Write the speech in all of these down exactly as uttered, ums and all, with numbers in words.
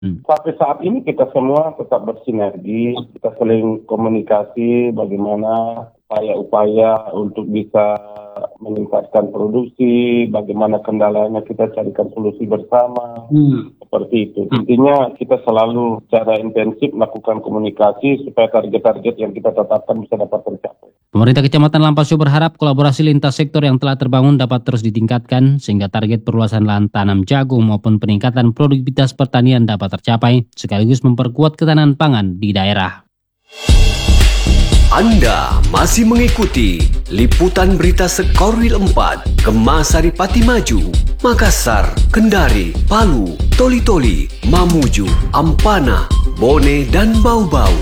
Hmm. Sampai saat ini kita semua tetap bersinergi, kita saling komunikasi bagaimana upaya-upaya untuk bisa meningkatkan produksi, bagaimana kendalanya kita carikan solusi bersama, hmm. seperti itu. Intinya kita selalu secara intensif melakukan komunikasi supaya target-target yang kita tetapkan bisa dapat tercapai. Pemerintah Kecamatan Lampasyo berharap kolaborasi lintas sektor yang telah terbangun dapat terus ditingkatkan sehingga target perluasan lahan tanam jagung maupun peningkatan produktivitas pertanian dapat tercapai sekaligus memperkuat ketahanan pangan di daerah. Anda masih mengikuti liputan berita Sekorwil empat, Gemasari Pati Maju, Makassar, Kendari, Palu, Toli-Toli, Mamuju, Ampana, Bone, dan Bau-Bau.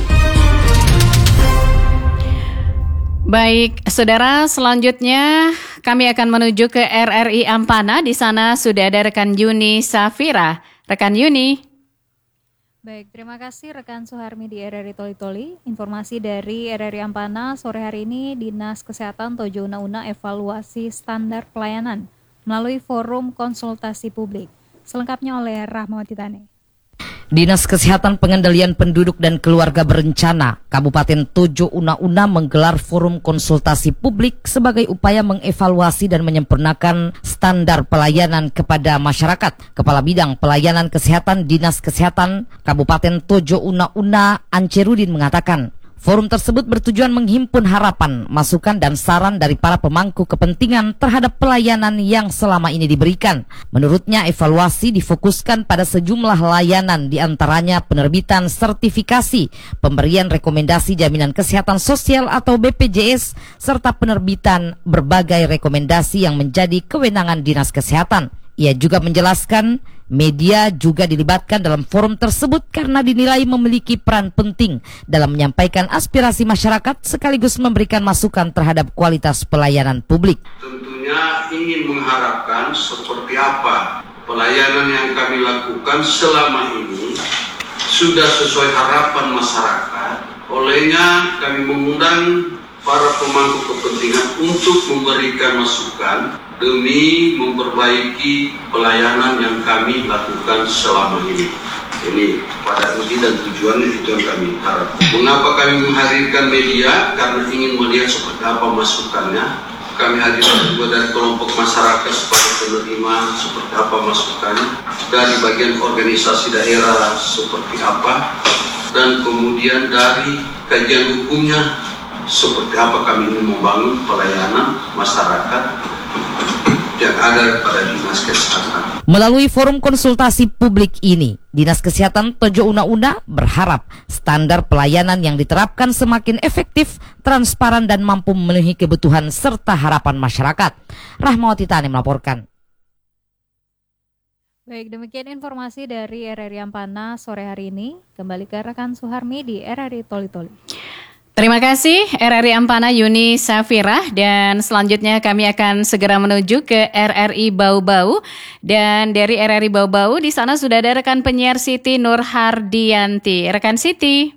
Baik, saudara, selanjutnya kami akan menuju ke R R I Ampana. Di sana sudah ada rekan Yuni Safira. Rekan Yuni. Baik, terima kasih rekan Suharmi di R R I Toli-Toli. Informasi dari R R I Ampana sore hari ini, Dinas Kesehatan Tojo Una-Una evaluasi standar pelayanan melalui forum konsultasi publik. Selengkapnya oleh Rahmawati Tane. Dinas Kesehatan Pengendalian Penduduk dan Keluarga Berencana Kabupaten Tojo Una-Una menggelar forum konsultasi publik sebagai upaya mengevaluasi dan menyempurnakan standar pelayanan kepada masyarakat. Kepala Bidang Pelayanan Kesehatan Dinas Kesehatan Kabupaten Tojo Una-Una Ancerudin mengatakan, forum tersebut bertujuan menghimpun harapan, masukan dan saran dari para pemangku kepentingan terhadap pelayanan yang selama ini diberikan. Menurutnya, evaluasi difokuskan pada sejumlah layanan, diantaranya penerbitan sertifikasi, pemberian rekomendasi jaminan kesehatan sosial atau B P J S, serta penerbitan berbagai rekomendasi yang menjadi kewenangan Dinas Kesehatan. Ia juga menjelaskan media juga dilibatkan dalam forum tersebut karena dinilai memiliki peran penting dalam menyampaikan aspirasi masyarakat sekaligus memberikan masukan terhadap kualitas pelayanan publik. Tentunya ingin mengharapkan seperti apa pelayanan yang kami lakukan selama ini sudah sesuai harapan masyarakat. Olehnya kami mengundang para pemangku kepentingan untuk memberikan masukan demi memperbaiki pelayanan yang kami lakukan selama ini. Ini pada inti dan tujuannya itu yang kami harapkan. Mengapa kami menghadirkan media? Karena ingin melihat seperti apa masukannya. Kami hadirkan juga dari kelompok masyarakat sebagai penerima seperti apa masukannya. Dari bagian organisasi daerah seperti apa. Dan kemudian dari kajian hukumnya seperti apa kami ingin membangun pelayanan masyarakat yang ada pada Dinas Kesehatan. Melalui forum konsultasi publik ini, Dinas Kesehatan Tojo Una-Una berharap standar pelayanan yang diterapkan semakin efektif, transparan dan mampu memenuhi kebutuhan serta harapan masyarakat. Rahmawati Tani melaporkan. Baik, demikian informasi dari R R I Ampana sore hari ini. Kembali ke rekan Suharmi di R R I Toli-Toli. Terima kasih R R I Ampana Yuni Safira, dan selanjutnya kami akan segera menuju ke R R I Bau-Bau, dan dari R R I Bau-Bau di sana sudah ada rekan penyiar Siti Nurhardianti. Rekan Siti.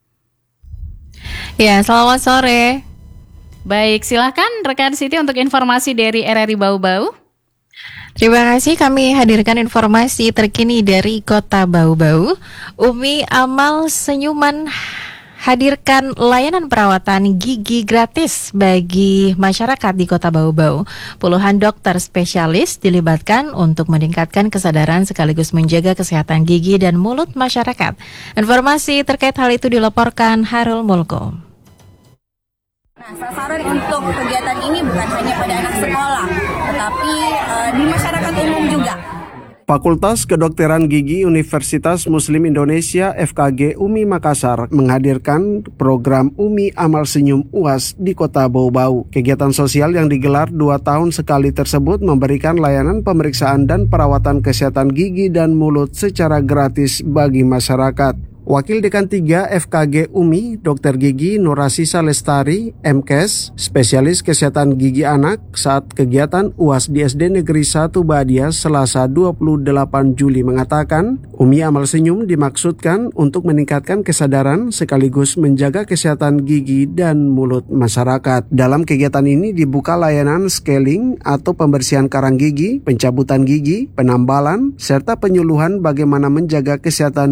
Ya, selamat sore. Baik, silakan rekan Siti untuk informasi dari R R I Bau-Bau. Terima kasih, kami hadirkan informasi terkini dari Kota Bau-Bau. Umi Amal Senyuman hadirkan layanan perawatan gigi gratis bagi masyarakat di Kota Bau-Bau. Puluhan dokter spesialis dilibatkan untuk meningkatkan kesadaran sekaligus menjaga kesehatan gigi dan mulut masyarakat. Informasi terkait hal itu dilaporkan Harul Mulko. Nah, sasaran untuk kegiatan ini bukan hanya pada anak sekolah, tetapi uh, di masyarakat umum juga. Fakultas Kedokteran Gigi Universitas Muslim Indonesia F K G U M I Makassar menghadirkan program Umi Amal Senyum U A S di Kota Bau-Bau. Kegiatan sosial yang digelar dua tahun sekali tersebut memberikan layanan pemeriksaan dan perawatan kesehatan gigi dan mulut secara gratis bagi masyarakat. Wakil Dekan tiga F K G U M I, Dokter Gigi Nurasisa Lestari, M Kes, spesialis kesehatan gigi anak saat kegiatan U A S di S D Negeri satu Badia Selasa dua puluh delapan Juli mengatakan, Umi Amal Senyum dimaksudkan untuk meningkatkan kesadaran sekaligus menjaga kesehatan gigi dan mulut masyarakat. Dalam kegiatan ini dibuka layanan scaling atau pembersihan karang gigi, pencabutan gigi, penambalan, serta penyuluhan bagaimana menjaga kesehatan